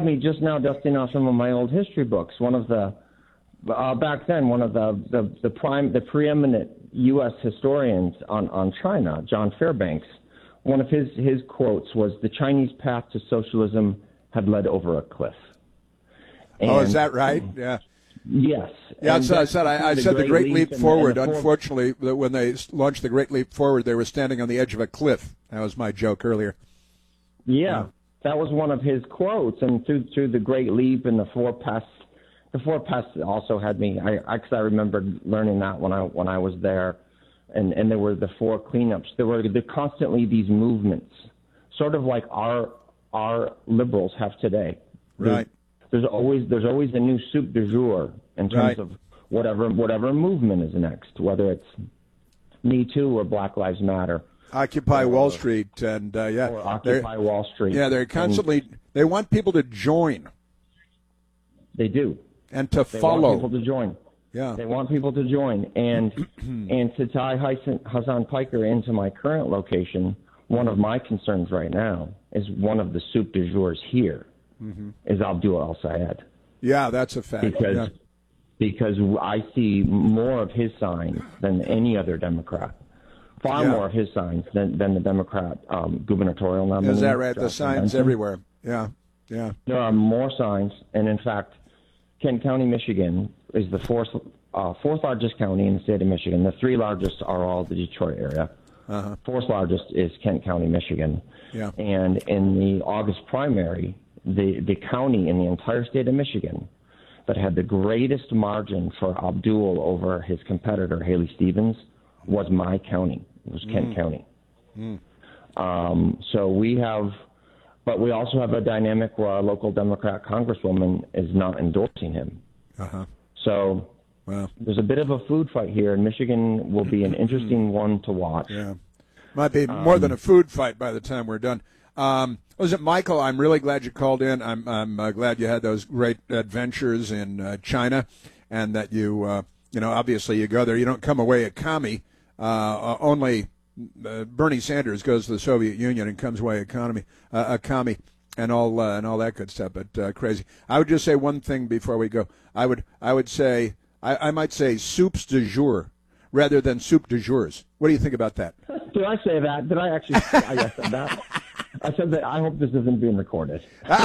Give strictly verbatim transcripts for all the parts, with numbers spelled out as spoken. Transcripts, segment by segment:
me just now dusting off some of my old history books. One of the uh, back then, one of the, the the prime the preeminent U S historians on on China, John Fairbanks. One of his his quotes was, "The Chinese path to socialism had led over a cliff." And, oh, is that right? Yeah. Yes. Yeah, so I said I, I the said the Great Leap, leap Forward. And, and Unfortunately, when they launched the Great Leap Forward, they were standing on the edge of a cliff. That was my joke earlier. Yeah, uh, that was one of his quotes. And through through the Great Leap and the Four Pests, the Four Pests also had me. I I, cause I remember learning that when I when I was there, and and there were the four cleanups. There were there constantly these movements, sort of like our our liberals have today. Right. There's always there's always a new soup du jour in terms right. of whatever whatever movement is next, whether it's Me Too or Black Lives Matter, Occupy or, Wall Street, and uh, yeah, or Occupy Wall Street. Yeah, they're constantly and they want people to join. They do, and to they follow. Want people to join. Yeah, they want people to join, and and to tie Hassan Piker into my current location. One of my concerns right now is one of the soup du jours here. Mm-hmm. Is Abdul al-Sayed. Yeah, that's a fact. Because, yeah. because I see more of his signs than any other Democrat. Far yeah. more of his signs than, than the Democrat um, gubernatorial nominee. Is that right? Josh the signs Benson. Everywhere. Yeah, yeah. There are more signs, and in fact, Kent County, Michigan is the fourth, uh, fourth largest county in the state of Michigan. The three largest are all the Detroit area. Uh-huh. Fourth largest is Kent County, Michigan. Yeah. And in the August primary, The, the county in the entire state of Michigan that had the greatest margin for Abdul over his competitor, Haley Stevens, was my county. It was mm. Kent County. Mm. Um, so we have, but we also have a dynamic where our local Democrat congresswoman is not endorsing him. Uh-huh. So wow. there's a bit of a food fight here, and Michigan will be an interesting one to watch. Yeah, might be more um, than a food fight by the time we're done. Um, was it Michael? I'm really glad you called in. I'm I'm uh, glad you had those great adventures in uh, China, and that you uh, you know obviously you go there. You don't come away a commie. Uh, only uh, Bernie Sanders goes to the Soviet Union and comes away economy uh, a commie and all uh, and all that good stuff. But uh, crazy. I would just say one thing before we go. I would I would say I, I might say soups du jour rather than soup du jours. What do you think about that? Did I say that? Did I actually? I said that. I said that I hope this isn't being recorded.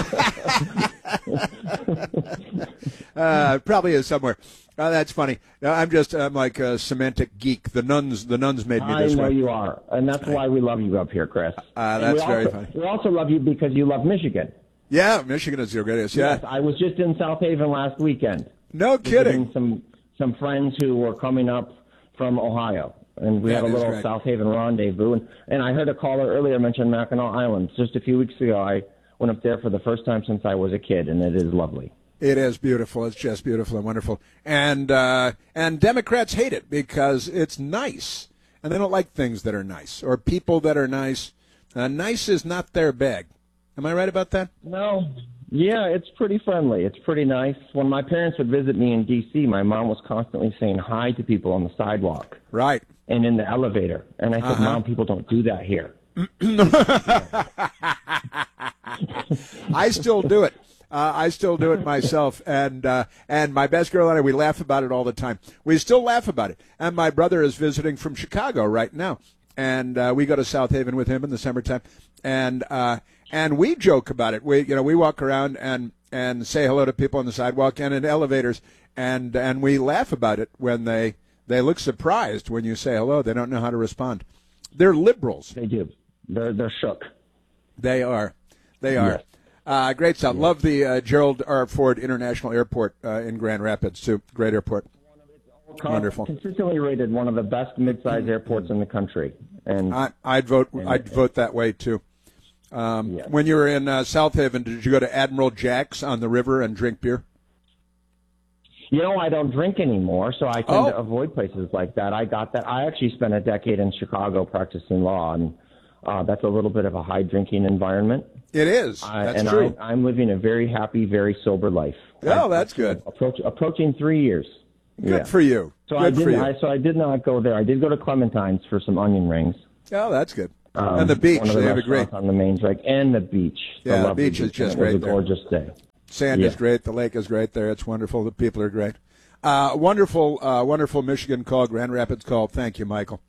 uh, probably is somewhere. Uh, that's funny. Uh, I'm just I'm like a semantic geek. The nuns the nuns made me this way. I know way. you are, and that's why we love you up here, Chris. Uh, that's we very also, funny. We also love you because you love Michigan. Yeah, Michigan is your greatest. Yeah, yes, I was just in South Haven last weekend. No kidding. Some some friends who were coming up from Ohio. And we that had a little right. South Haven rendezvous. And, and I heard a caller earlier mention Mackinac Island. Just a few weeks ago, I went up there for the first time since I was a kid, and it is lovely. It is beautiful. It's just beautiful and wonderful. And uh, and Democrats hate it because it's nice. And they don't like things that are nice or people that are nice. Uh, nice is not their bag. Am I right about that? No. Yeah, it's pretty friendly. It's pretty nice. When my parents would visit me in D C, my mom was constantly saying hi to people on the sidewalk. Right. And in the elevator. And I said, uh-huh. Mom, people don't do that here. I still do it. Uh, I still do it myself. And uh, and my best girl and I, we laugh about it all the time. We still laugh about it. And my brother is visiting from Chicago right now. And uh, we go to South Haven with him in the summertime. And uh, and we joke about it. We you know we walk around and, and say hello to people on the sidewalk and in elevators. And and we laugh about it when they, they look surprised when you say hello. They don't know how to respond. They're liberals. They do. They're they're shook. They are. They are. Yes. Uh, great stuff. Yes. Love the uh, Gerald R. Ford International Airport uh, in Grand Rapids, too. Great airport. Wonderful. Consistently rated one of the best mid-sized airports in the country. And I, I'd vote. And, I'd vote that way too. Um, yes. When you were in uh, South Haven, did you go to Admiral Jack's on the river and drink beer? You know, I don't drink anymore, so I tend oh. to avoid places like that. I got that. I actually spent a decade in Chicago practicing law, and uh, that's a little bit of a high drinking environment. It is. I, that's and true. I, I'm living a very happy, very sober life. Oh, that's good. Approach, approaching three years. Good yeah. for you. So good I did. For you. I, so I did not go there. I did go to Clementine's for some onion rings. Oh, that's good. Um, and the beach. One of the they have a great. on the main drag and the beach. The yeah, the beach is beach. just it great. was a there. gorgeous day. Sand yeah. is great. The lake is great there. It's wonderful. The people are great. Uh, wonderful, uh, wonderful Michigan call, Grand Rapids call. Thank you, Michael.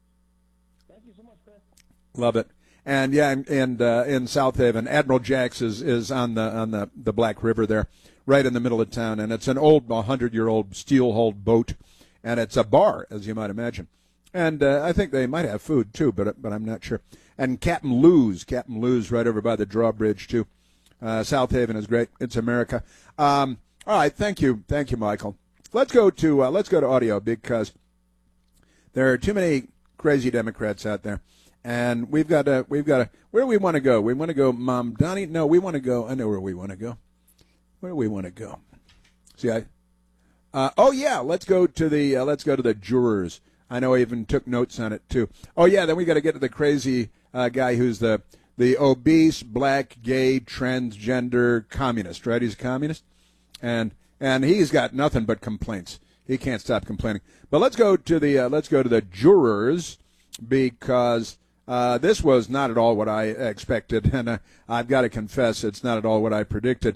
Thank you so much, Chris. Love it. And yeah, and, and uh, in South Haven, Admiral Jack's is, is on the on the, the Black River there, right in the middle of town, and it's an old, hundred-year-old steel-hulled boat, and it's a bar, as you might imagine. And uh, I think they might have food too, but but I'm not sure. And Captain Lou's, Captain Lou's, right over by the drawbridge too. Uh, South Haven is great. It's America. Um, all right, thank you, thank you, Michael. Let's go to uh, let's go to audio because there are too many crazy Democrats out there. And we've got to, we've got to, where do we want to go? We want to go, Mom, Donnie? No, we want to go, I know where we want to go. Where do we want to go? See, I, uh, oh yeah, let's go to the, uh, let's go to the jurors. I know I even took notes on it too. Oh yeah, then we got to get to the crazy uh, guy who's the, the obese, black, gay, transgender communist, right? He's a communist. And, and he's got nothing but complaints. He can't stop complaining. But let's go to the, uh, let's go to the jurors because, Uh, this was not at all what I expected, and uh, I've got to confess it's not at all what I predicted.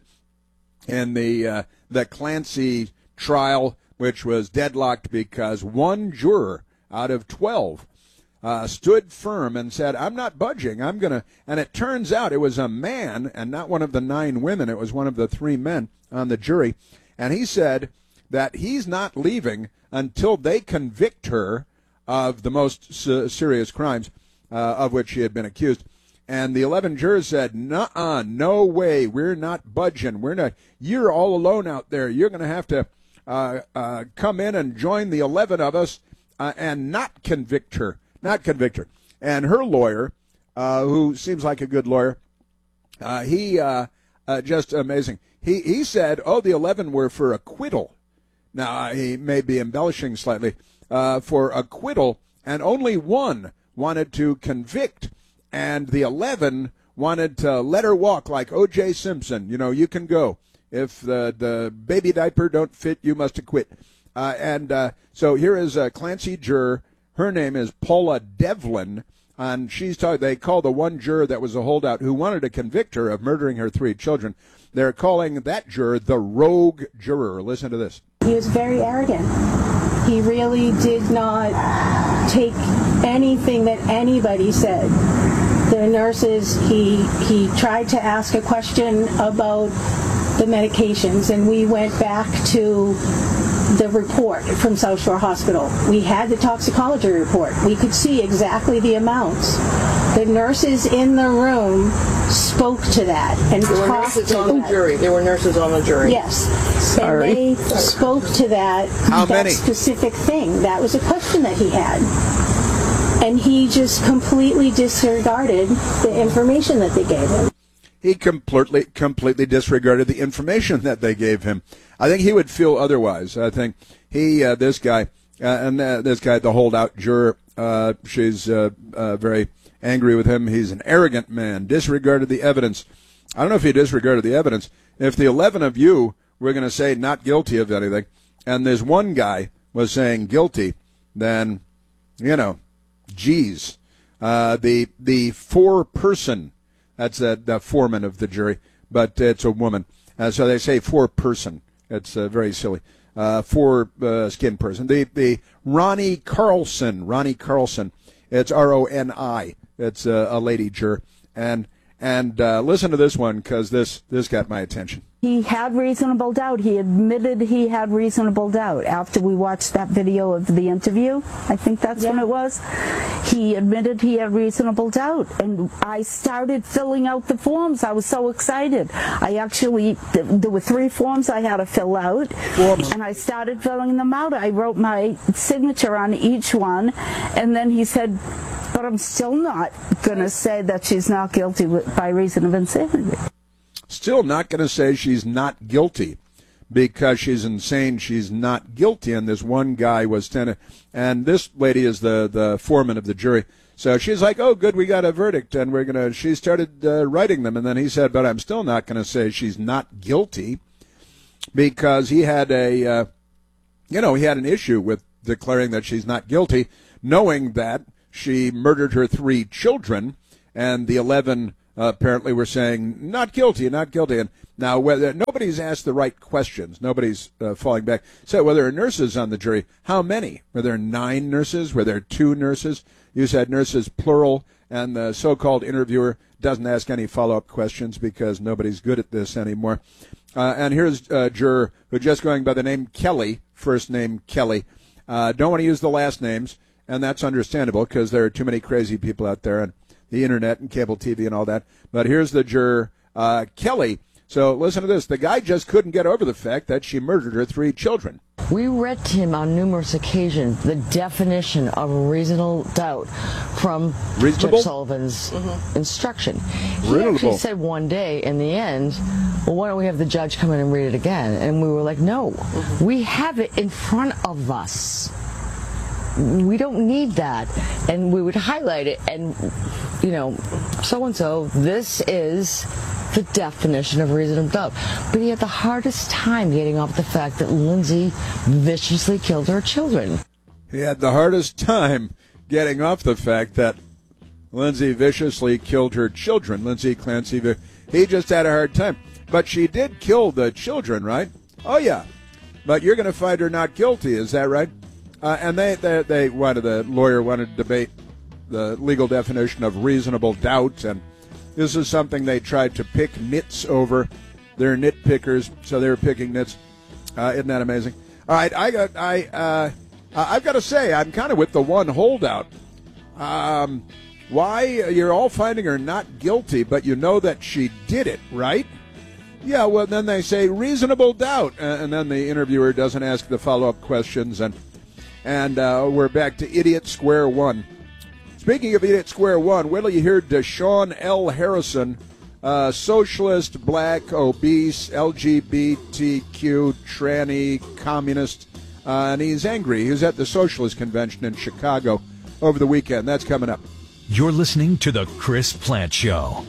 In the uh, the Clancy trial, which was deadlocked because one juror out of twelve uh, stood firm and said, I'm not budging, I'm going to, and it turns out it was a man and not one of the nine women, it was one of the three men on the jury, and he said that he's not leaving until they convict her of the most s- serious crimes. Uh, of which he had been accused. And the eleven jurors said, nuh-uh, no way, we're not budging. We're not. You're all alone out there. You're going to have to uh, uh, come in and join the eleven of us uh, and not convict her, not convict her. And her lawyer, uh, who seems like a good lawyer, uh, he, uh, uh, just amazing. He, he said, oh, the eleven were for acquittal. Now, he may be embellishing slightly, uh, for acquittal, and only one wanted to convict, and the eleven wanted to let her walk like O J Simpson. You know, you can go. If the, the baby diaper don't fit, you must acquit. Uh, and uh, so here is a Clancy juror. Her name is Paula Devlin, and she's talking. They call the one juror that was a holdout who wanted to convict her of murdering her three children. They're calling that juror the rogue juror. Listen to this. He was very arrogant. He really did not take anything that anybody said. The nurses, he he tried to ask a question about the medications, and we went back to the report from South Shore Hospital. We had the toxicology report. We could see exactly the amounts. The nurses in the room spoke to that and there were talked nurses to on that. the jury. There were nurses on the jury. Yes. Sorry. And they spoke to that, How that many? specific thing. That was a question that he had. And he just completely disregarded the information that they gave him. He completely completely disregarded the information that they gave him. I think he would feel otherwise. I think he, uh, this guy, uh, and uh, this guy, the holdout juror, uh, she's uh, uh, very angry with him. He's an arrogant man, disregarded the evidence. I don't know if he disregarded the evidence. If the eleven of you were going to say not guilty of anything, and this one guy was saying guilty, then, you know, geez. Uh, the the four-person, that's the, the foreman of the jury, but it's a woman. Uh, so they say four-person. It's uh, very silly. Uh, four-skin uh, person. The, the Ronnie Carlson, Ronnie Carlson, it's R O N I. It's uh, a lady juror. And and uh, listen to this one because this, this got my attention. He had reasonable doubt. He admitted he had reasonable doubt after we watched that video of the interview. I think that's Yeah. when it was. He admitted he had reasonable doubt. And I started filling out the forms. I was so excited. I actually, th- there were three forms I had to fill out. Forms. And I started filling them out. I wrote my signature on each one. And then he said, but I'm still not going to say that she's not guilty with, by reason of insanity. Still not going to say she's not guilty because she's insane. She's not guilty. And this one guy was ten, and this lady is the, the foreman of the jury. So she's like, oh, good, we got a verdict. And we're going to, she started uh, writing them. And then he said, but I'm still not going to say she's not guilty because he had a, uh, you know, he had an issue with declaring that she's not guilty, knowing that she murdered her three children and the eleven uh, apparently were saying, not guilty, not guilty. And now, whether nobody's asked the right questions, nobody's uh, falling back. So, were there nurses on the jury? How many? Were there nine nurses? Were there two nurses? You said nurses, plural, and the so-called interviewer doesn't ask any follow-up questions because nobody's good at this anymore. Uh, and here's a juror who just going by the name Kelly, first name Kelly. Uh, don't want to use the last names, and that's understandable because there are too many crazy people out there on the internet and cable T V and all that. But here's the juror, uh, Kelly. So listen to this. The guy just couldn't get over the fact that she murdered her three children. We read to him on numerous occasions the definition of reasonable doubt from Reasonable? Judge Sullivan's mm-hmm. instruction. He Reasonable. actually said one day in the end, well, why don't we have the judge come in and read it again? And we were like, no, mm-hmm. we have it in front of us. We don't need that. And we would highlight it and, you know, so-and-so, this is the definition of reasonable doubt. But he had the hardest time getting off the fact that Lindsay viciously killed her children. He had the hardest time getting off the fact that Lindsay viciously killed her children. Lindsay Clancy, he just had a hard time. But she did kill the children, right? Oh, yeah. But you're going to find her not guilty, is that right? Uh, and they, they, they wanted, the lawyer wanted to debate the legal definition of reasonable doubt, and this is something they tried to pick nits over. They're nitpickers, so they were picking nits. Uh, isn't that amazing? All right, I got, I, uh, I've got to say, I'm kind of with the one holdout. Um, why you're all finding her not guilty, but you know that she did it, right? Yeah, well, then they say reasonable doubt, and then the interviewer doesn't ask the follow-up questions, and and uh, we're back to idiot square one. Speaking of idiot square one, wait till you hear Deshaun L. Harrison, uh, socialist, black, obese, L G B T Q, tranny, communist, uh, and he's angry. He was at the Socialist Convention in Chicago over the weekend. That's coming up. You're listening to The Chris Plante Show.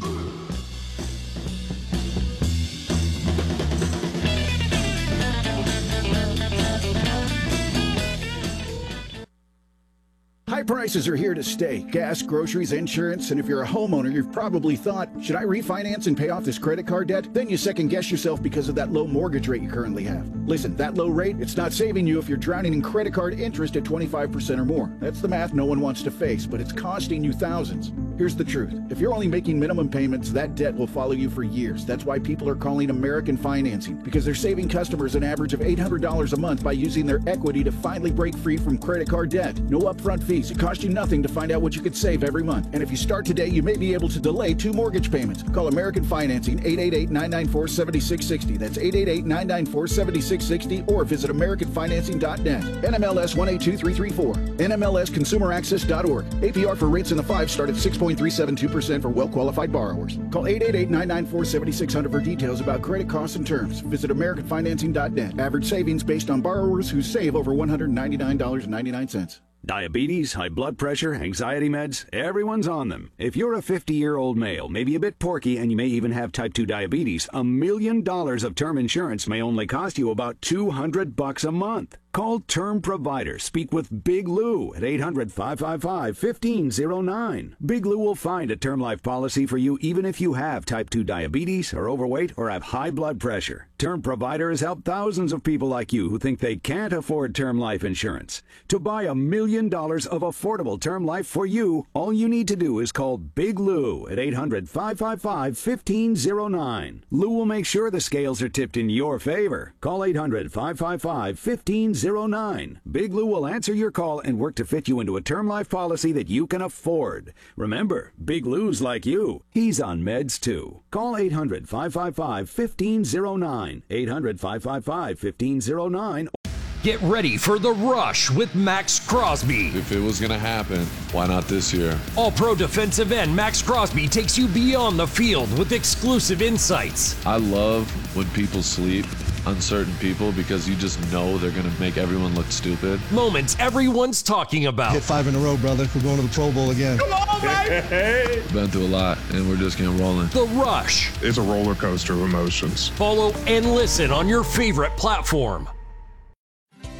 High prices are here to stay. Gas, groceries, insurance, and if you're a homeowner, you've probably thought, should I refinance and pay off this credit card debt? Then you second guess yourself because of that low mortgage rate you currently have. Listen, that low rate, it's not saving you if you're drowning in credit card interest at twenty-five percent or more. That's the math no one wants to face, but it's costing you thousands. Here's the truth. If you're only making minimum payments, that debt will follow you for years. That's why people are calling American Financing, because they're saving customers an average of eight hundred dollars a month by using their equity to finally break free from credit card debt. No upfront fees. It costs you nothing to find out what you could save every month. And if you start today, you may be able to delay two mortgage payments. Call American Financing, eight eight eight, nine nine four, seven six six zero. That's eight eight eight, nine nine four, seven six six zero, or visit American Financing dot net. N M L S one eight two three three four. N M L S Consumer Access dot org. A P R for rates in the five start at six point three seven two percent for well-qualified borrowers. Call eight eight eight, nine nine four, seven six zero zero for details about credit costs and terms. Visit American Financing dot net. Average savings based on borrowers who save over one hundred ninety-nine dollars and ninety-nine cents. Diabetes, high blood pressure, anxiety meds, everyone's on them. If you're a fifty-year-old male, maybe a bit porky, and you may even have type two diabetes, a million dollars of term insurance may only cost you about two hundred bucks a month. Call Term Provider. Speak with Big Lou at eight hundred, five five five, one five zero nine. Big Lou will find a term life policy for you even if you have type two diabetes, are overweight, or have high blood pressure. Term Provider has helped thousands of people like you who think they can't afford term life insurance. To buy a million dollars of affordable term life for you, all you need to do is call Big Lou at eight hundred, five five five, one five zero nine. Lou will make sure the scales are tipped in your favor. Call eight hundred, five five five, one five zero nine. Big Lou will answer your call and work to fit you into a term life policy that you can afford. Remember, Big Lou's like you. He's on meds too. Call eight hundred, five five five, one five zero nine. eight hundred, five five five, one five zero nine. Get ready for The Rush with Max Crosby. If it was going to happen, why not this year? All-Pro defensive end Max Crosby takes you beyond the field with exclusive insights. I love when people sleep on certain people because you just know they're going to make everyone look stupid. Moments everyone's talking about. Hit five in a row, brother. We're going to the Pro Bowl again. Come on, baby! Been through a lot, and we're just getting rolling. The Rush. It's a roller coaster of emotions. Follow and listen on your favorite platform.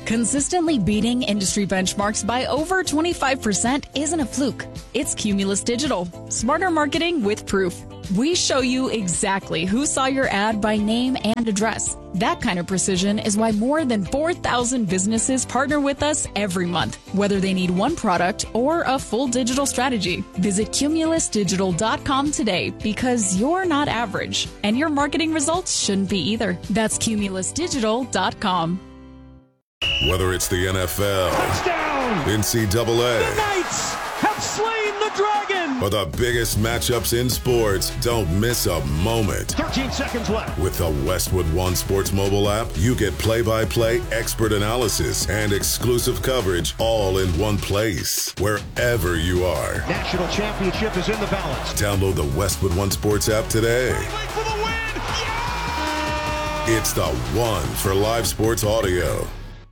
Consistently beating industry benchmarks by over twenty-five percent isn't a fluke. It's Cumulus Digital. Smarter marketing with proof. We show you exactly who saw your ad by name and address. That kind of precision is why more than four thousand businesses partner with us every month, whether they need one product or a full digital strategy. Visit cumulus digital dot com today because you're not average, and your marketing results shouldn't be either. That's cumulus digital dot com. Whether it's the N F L, touchdown, N C double A, the Knights have slain the dragon, or the biggest matchups in sports, don't miss a moment. thirteen seconds left. With the Westwood One Sports mobile app, you get play-by-play expert analysis and exclusive coverage all in one place, wherever you are. National championship is in the balance. Download the Westwood One Sports app today. For the win. Yeah! It's the one for live sports audio.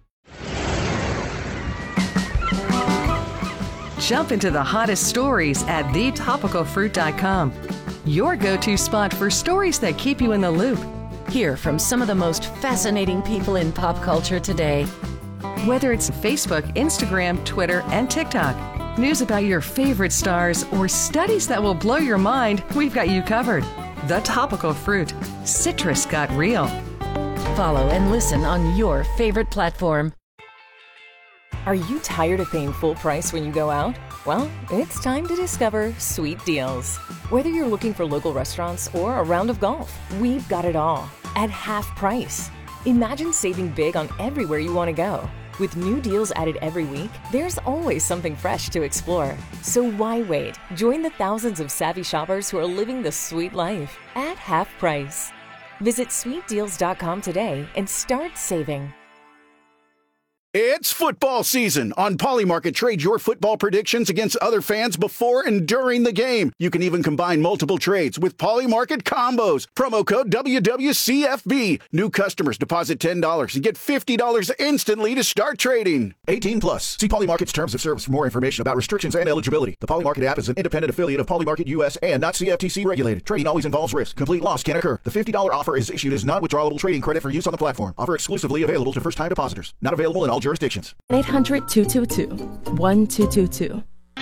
Jump into the hottest stories at the topical fruit dot com. Your go-to spot for stories that keep you in the loop. Hear from some of the most fascinating people in pop culture today. Whether it's Facebook, Instagram, Twitter, and TikTok, news about your favorite stars, or studies that will blow your mind, we've got you covered. The Topical Fruit. Citrus got real. Follow and listen on your favorite platform. Are you tired of paying full price when you go out? Well, it's time to discover Sweet Deals. Whether you're looking for local restaurants or a round of golf, we've got it all at half price. Imagine saving big on everywhere you want to go. With new deals added every week, there's always something fresh to explore. So why wait? Join the thousands of savvy shoppers who are living the sweet life at half price. Visit sweet deals dot com today and start saving. It's football season. On Polymarket, trade your football predictions against other fans before and during the game. You can even combine multiple trades with Polymarket combos. Promo code W W C F B. New customers deposit ten dollars and get fifty dollars instantly to start trading. eighteen plus. See Polymarket's terms of service for more information about restrictions and eligibility. The Polymarket app is an independent affiliate of Polymarket U S and not C F T C regulated. Trading always involves risk. Complete loss can occur. The fifty dollars offer is issued as non-withdrawable trading credit for use on the platform. Offer exclusively available to first-time depositors. Not available in all jurisdictions. eight hundred, two two two, one two two two.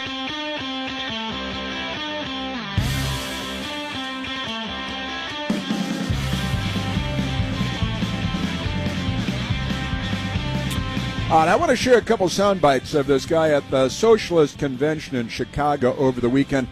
Uh, and I want to share a couple sound bites of this guy at the Socialist Convention in Chicago over the weekend.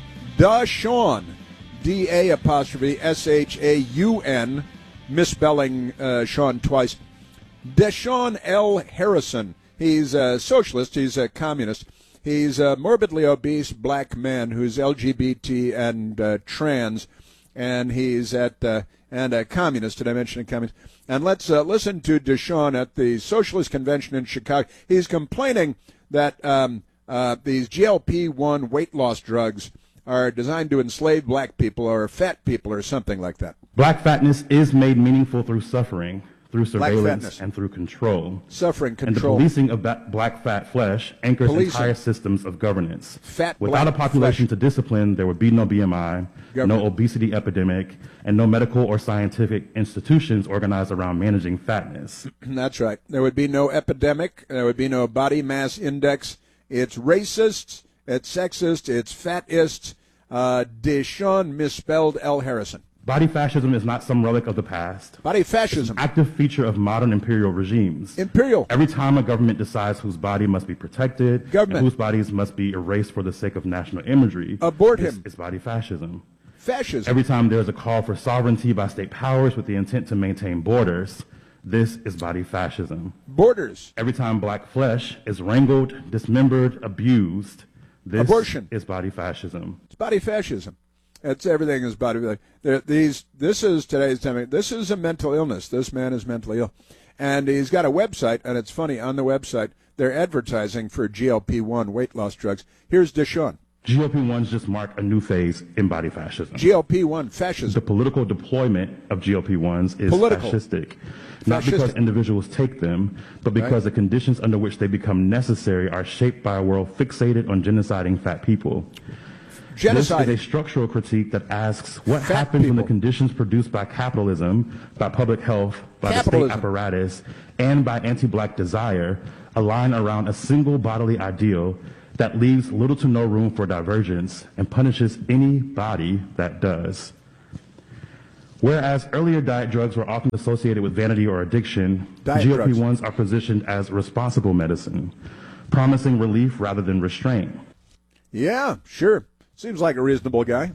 DaShaun, D A apostrophe S H A U N, misspelling uh, Sean twice. DaShaun L. Harrison. He's a socialist. He's a communist. He's a morbidly obese black man who's L G B T and uh, trans, and he's at uh, and a communist. Did I mention a communist? And let's uh, listen to DaShaun at the Socialist Convention in Chicago. He's complaining that um, uh, these G L P one weight loss drugs are designed to enslave black people or fat people or something like that. Black fatness is made meaningful through suffering, through surveillance, and through control. Suffering, control. And the policing of ba- black fat flesh anchors Policing. entire systems of governance. Fat Without a black population flesh. to discipline, there would be no B M I, Government. no obesity epidemic, and no medical or scientific institutions organized around managing fatness. That's right. There would be no epidemic. There would be no body mass index. It's racist. It's sexist. It's fatist. Uh, DaShaun misspelled L. Harrison. Body fascism is not some relic of the past. Body fascism. It's an active feature of modern imperial regimes. Imperial. Every time a government decides whose body must be protected, Government. and whose bodies must be erased for the sake of national imagery, Abort it's, him. it's body fascism. Fascism. Every time there's a call for sovereignty by state powers with the intent to maintain borders, this is body fascism. Borders. Every time black flesh is wrangled, dismembered, abused, this Abortion. is body fascism. It's body fascism. It's everything is body. There, these. This is today's time. This is a mental illness. This man is mentally ill, and he's got a website. And it's funny, on the website they're advertising for G L P one weight loss drugs. Here's DaShaun. G L P ones just mark a new phase in body fascism. G L P one fascism. The political deployment of G L P ones is Political. fascistic. Not because individuals take them, but because Right. the conditions under which they become necessary are shaped by a world fixated on genociding fat people. Genocide. This is a structural critique that asks what Fat happens people. when the conditions produced by capitalism, by public health, by the state apparatus, and by anti-black desire align around a single bodily ideal that leaves little to no room for divergence and punishes any body that does. Whereas earlier diet drugs were often associated with vanity or addiction, Diet G O P ones are positioned as responsible medicine, promising relief rather than restraint. Yeah, sure. Seems like a reasonable guy.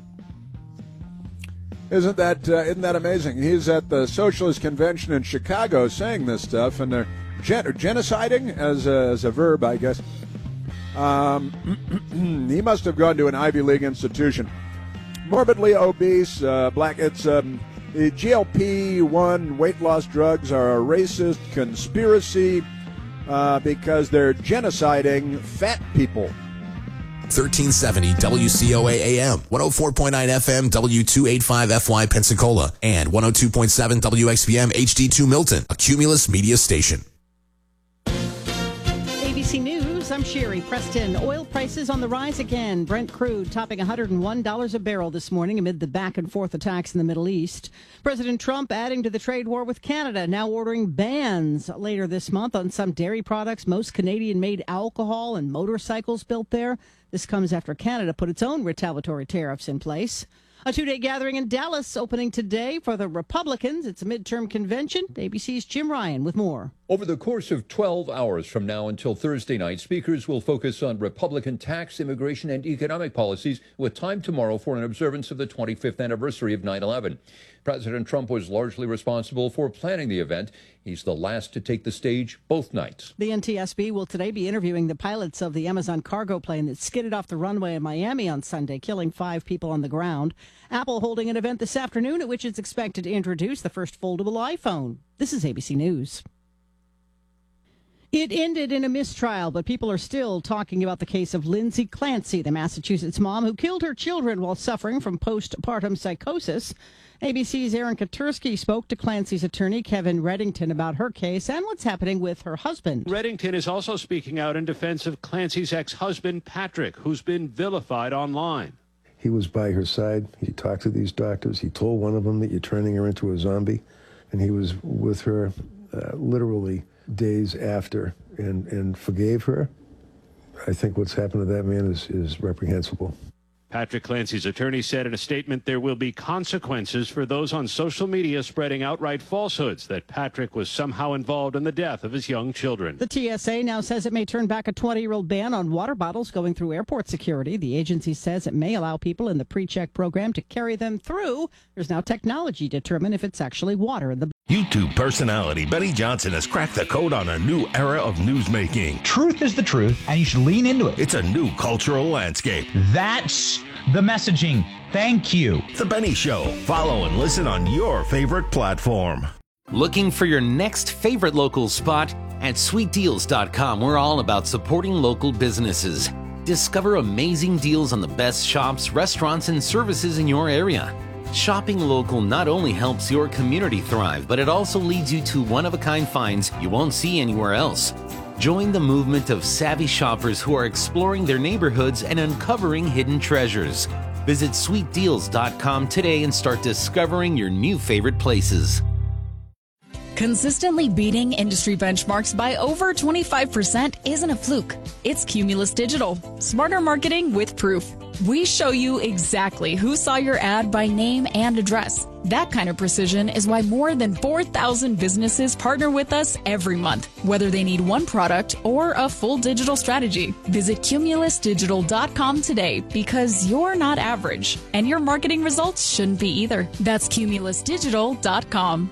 Isn't that uh, isn't that amazing? He's at the Socialist Convention in Chicago saying this stuff, and they're gen- genociding as a, as a verb, I guess. Um, he must have gone to an Ivy League institution. Morbidly obese, uh, black. It's um, the G L P one weight loss drugs are a racist conspiracy uh, because they're genociding fat people. thirteen seventy W C O A A M, one oh four point nine F M, W two eighty-five F Y Pensacola, and one oh two point seven W X P M H D two Milton, a Cumulus media station. A B C News, I'm Sherry Preston. Oil prices on the rise again. Brent crude topping one hundred one dollars a barrel this morning amid the back and forth attacks in the Middle East. President Trump adding to the trade war with Canada, now ordering bans later this month on some dairy products, most Canadian-made alcohol and motorcycles built there. This comes after Canada put its own retaliatory tariffs in place. A two-day gathering in Dallas opening today for the Republicans. It's a midterm convention. A B C's Jim Ryan with more. Over the course of twelve hours from now until Thursday night, speakers will focus on Republican tax, immigration, and economic policies, with time tomorrow for an observance of the twenty-fifth anniversary of nine eleven. President Trump was largely responsible for planning the event. He's the last to take the stage both nights. The N T S B will today be interviewing the pilots of the Amazon cargo plane that skidded off the runway in Miami on Sunday, killing five people on the ground. Apple holding an event this afternoon at which it's expected to introduce the first foldable iPhone. This is A B C News. It ended in a mistrial, but people are still talking about the case of Lindsay Clancy, the Massachusetts mom who killed her children while suffering from postpartum psychosis. A B C's Aaron Katursky spoke to Clancy's attorney, Kevin Reddington, about her case and what's happening with her husband. Reddington is also speaking out in defense of Clancy's ex-husband, Patrick, who's been vilified online. He was by her side. He talked to these doctors. He told one of them that you're turning her into a zombie. And he was with her uh, literally days after and, and forgave her. I think what's happened to that man is, is reprehensible. Patrick Clancy's attorney said in a statement there will be consequences for those on social media spreading outright falsehoods that Patrick was somehow involved in the death of his young children. The T S A now says it may turn back a twenty-year-old ban on water bottles going through airport security. The agency says it may allow people in the pre-check program to carry them through. There's now technology to determine if it's actually water in the YouTube personality Benny Johnson has cracked the code on a new era of newsmaking. Truth is the truth, and you should lean into it. It's a new cultural landscape. That's the messaging. Thank you. The Benny Show. Follow and listen on your favorite platform. Looking for your next favorite local spot? At sweet deals dot com, we're all about supporting local businesses. Discover amazing deals on the best shops, restaurants, and services in your area. Shopping local not only helps your community thrive, but it also leads you to one-of-a-kind finds you won't see anywhere else. Join the movement of savvy shoppers who are exploring their neighborhoods and uncovering hidden treasures. Visit sweet deals dot com today and start discovering your new favorite places. Consistently beating industry benchmarks by over twenty-five percent isn't a fluke. It's Cumulus Digital. Smarter marketing with proof. We show you exactly who saw your ad by name and address. That kind of precision is why more than four thousand businesses partner with us every month, whether they need one product or a full digital strategy. Visit Cumulus Digital dot com today because you're not average, and your marketing results shouldn't be either. That's Cumulus Digital dot com.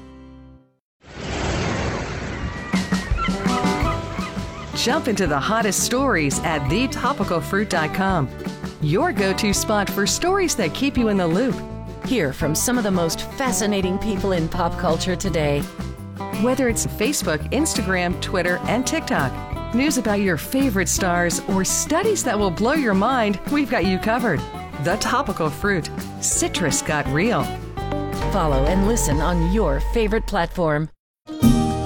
Jump into the hottest stories at the topical fruit dot com. Your go-to spot for stories that keep you in the loop. Hear from some of the most fascinating people in pop culture today. Whether it's Facebook, Instagram, Twitter, and TikTok, news about your favorite stars, or studies that will blow your mind, we've got you covered. The Topical Fruit. Citrus got real. Follow and listen on your favorite platform.